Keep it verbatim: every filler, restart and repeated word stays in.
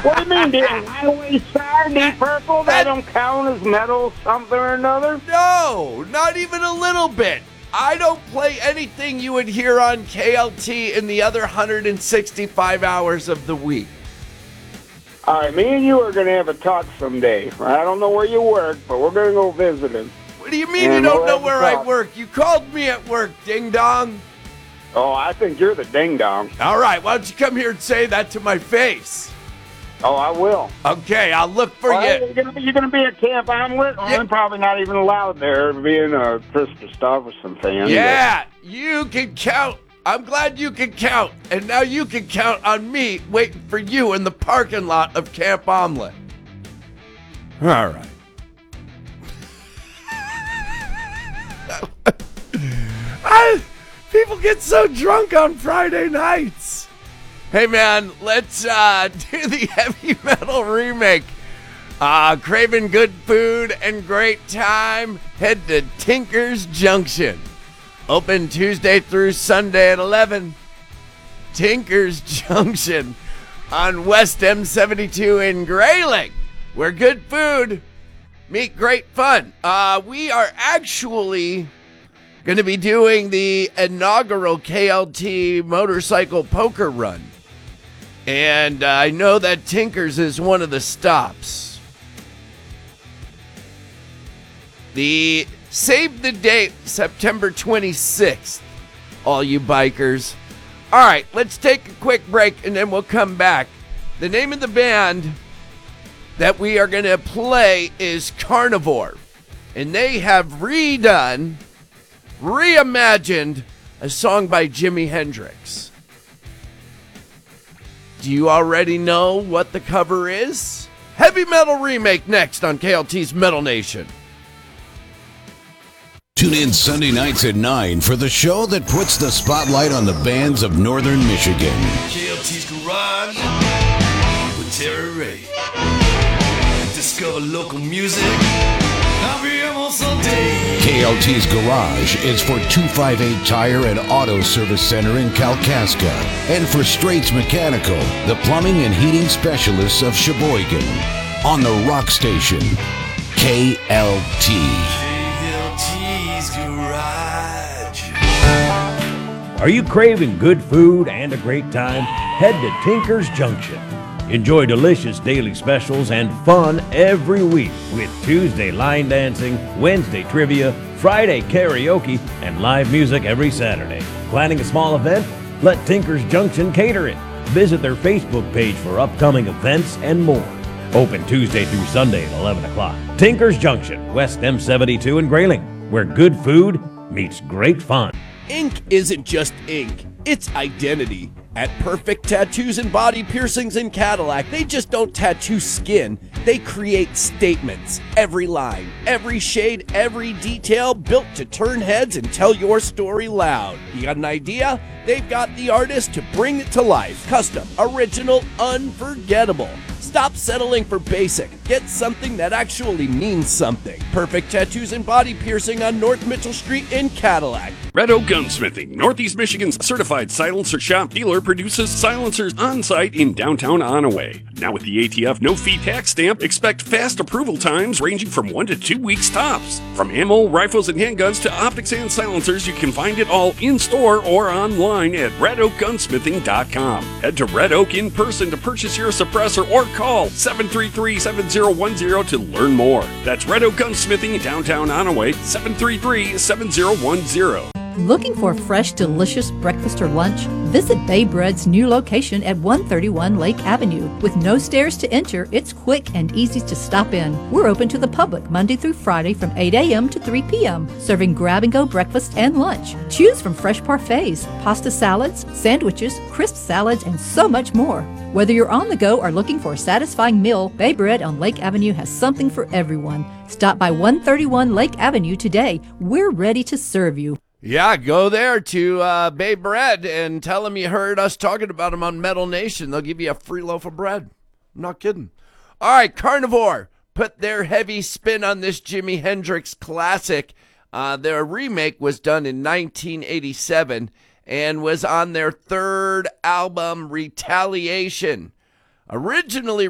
What do you mean, the Highway Star, Deep Purple? That don't count as metal something or another? No, not even a little bit. I don't play anything you would hear on K L T in the other one hundred sixty-five hours of the week. All right, me and you are going to have a talk someday. I don't know where you work, but we're going to go visit him. What do you mean And you don't we'll know have a where I talk. work? You called me at work, ding-dong. Oh, I think you're the ding-dong. All right, why don't you come here and say that to my face? Oh, I will. Okay, I'll look for Well, you. you're going to be, you're gonna be at Camp Omelet? Well, Yeah. I'm probably not even allowed there, being a Krista Stuyvesant fan. Yeah, you can count. I'm glad you can count. And now you can count on me waiting for you in the parking lot of Camp Omelet. All right. I, people get so drunk on Friday nights. Hey, man, let's uh, do the heavy metal remake. Uh, craving good food and great time? Head to Tinker's Junction. Open Tuesday through Sunday at eleven. Tinker's Junction on West M seventy-two in Grayling, where good food meet great fun. Uh, we are actually going to be doing the inaugural K L T motorcycle poker run. And uh, I know that Tinker's is one of the stops. The save the date, September twenty-sixth, all you bikers. All right, let's take a quick break and then we'll come back. The name of the band that we are going to play is Carnivore. And they have redone, reimagined a song by Jimi Hendrix. Do you already know what the cover is? Heavy Metal Remake next on K L T's Metal Nation. Tune in Sunday nights at nine for the show that puts the spotlight on the bands of Northern Michigan. K L T's Garage with Terry Ray. Discover local music. I'll be almost all day. K L T's Garage is for two fifty-eight Tire and Auto Service Center in Kalkaska. And for Straits Mechanical, the plumbing and heating specialists of Sheboygan. On the Rock Station, K L T. K L T's Garage. Are you craving good food and a great time? Head to Tinker's Junction. Enjoy delicious daily specials and fun every week with Tuesday line dancing, Wednesday trivia, Friday karaoke, and live music every Saturday. Planning a small event? Let Tinker's Junction cater it. Visit their Facebook page for upcoming events and more. Open Tuesday through Sunday at eleven o'clock. Tinker's Junction, West M seventy-two in Grayling, where good food meets great fun. Ink isn't just ink, it's identity. At Perfect Tattoos and Body Piercings in Cadillac, they just don't tattoo skin, they create statements. Every line, every shade, every detail built to turn heads and tell your story loud. You got an idea? They've got the artist to bring it to life. Custom, original, unforgettable. Stop settling for basic. Get something that actually means something. Perfect Tattoos and Body Piercing on North Mitchell Street in Cadillac. Red Oak Gunsmithing, Northeast Michigan's certified silencer shop dealer, produces silencers on site in downtown Onaway. Now with the A T F no fee tax stamp, expect fast approval times ranging from one to two weeks tops. From ammo, rifles, and handguns to optics and silencers, you can find it all in store or online at red oak gunsmithing dot com. Head to Red Oak in person to purchase your suppressor or call seven three three, seven zero one zero to learn more. That's Red Oak Gunsmithing, downtown Onaway, seven three three, seven zero one zero. Looking for a fresh, delicious breakfast or lunch? Visit Bay Bread's new location at one thirty-one Lake Avenue. With no stairs to enter, it's quick and easy to stop in. We're open to the public Monday through Friday from eight a.m. to three p.m., serving grab-and-go breakfast and lunch. Choose from fresh parfaits, pasta salads, sandwiches, crisp salads, and so much more. Whether you're on the go or looking for a satisfying meal, Bay Bread on Lake Avenue has something for everyone. Stop by one thirty-one Lake Avenue today. We're ready to serve you. Yeah, go there to uh, Bay Bread and tell them you heard us talking about them on Metal Nation. They'll give you a free loaf of bread. I'm not kidding. All right, Carnivore put their heavy spin on this Jimi Hendrix classic. Uh, their remake was done in nineteen eighty-seven and was on their third album, Retaliation. Originally